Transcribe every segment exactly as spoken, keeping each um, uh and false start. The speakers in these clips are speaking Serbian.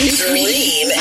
Dream.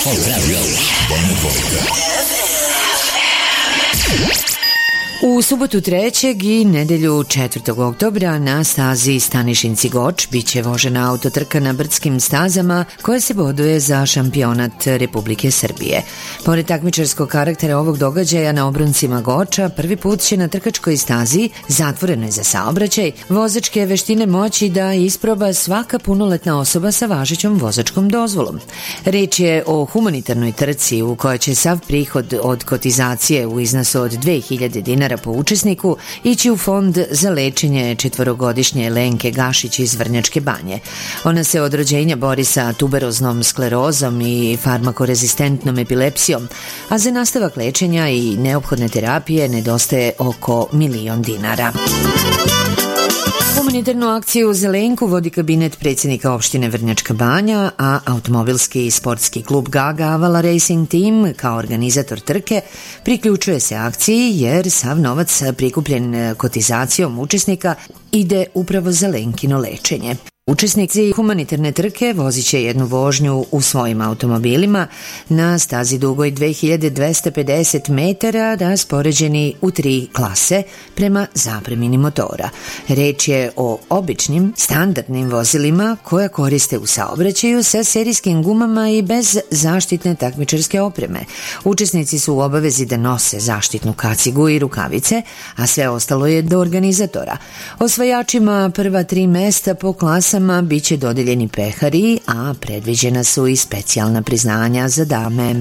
U subotu trećeg i nedelju četvrtog oktobra na stazi Stanišinci-Goč biće vožena autotrka na brdskim stazama koja se boduje za šampionat Republike Srbije. Pored takmičarskog karaktera ovog događaja na obroncima Goča, prvi put će na trkačkoj stazi, zatvorenoj za saobraćaj, vozačke veštine moći da isproba svaka punoletna osoba sa važećom vozačkom dozvolom. Reč je o humanitarnoj trci u kojoj će sav prihod od kotizacije u iznosu od dve hiljade dinara po učesniku ići u fond za lečenje četvorogodišnje Lenke Gašić iz Vrnjačke Banje. Ona se od rođenja bori sa tuberoznom sklerozom i farmakorezistentnom epilepsijom, a za nastavak lečenja i neophodne terapije nedostaje oko milion dinara. Humanitarnu akciju za Lenku vodi kabinet predsjednika opštine Vrnjačka Banja, a automobilski i sportski klub Gaga Avala Racing Team kao organizator trke priključuje se akciji jer sav novac prikupljen kotizacijom učesnika ide upravo za Lenkino lečenje. Učesnici humanitarne trke vozit će jednu vožnju u svojim automobilima na stazi dugoj dve hiljade dvesta pedeset metara raspoređeni u tri klase prema zapremini motora. Reč je o običnim, standardnim vozilima koja koriste u saobraćaju sa serijskim gumama i bez zaštitne takmičarske opreme. Učesnici su u obavezi da nose zaštitnu kacigu i rukavice, a sve ostalo je do organizatora. Osvajačima prva tri mesta po klasama biće dodeljeni pehari, a predviđena su i specijalna priznanja za dame.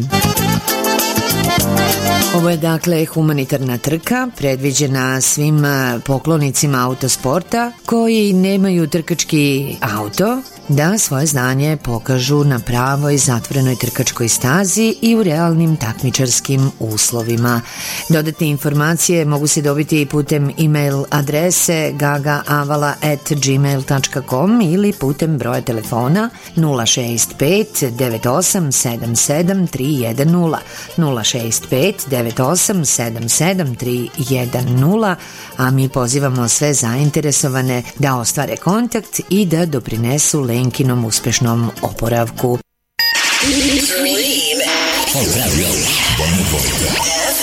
Ovo je dakle humanitarna trka predviđena svim poklonicima autosporta koji nemaju trkački auto da svoje znanje pokažu na pravoj zatvorenoj trkačkoj stazi i u realnim takmičarskim uslovima. Dodatne informacije mogu se dobiti putem e-mail adrese gagaavala at gmail dot com ili putem broja telefona nula šest pet devet osam sedam sedam tri jedan nula nula šest pet devet osam sedam sedam tri jedan nula, a mi pozivamo sve zainteresovane da ostvare kontakt i da doprinesu Lenkinom uspešnom oporavku.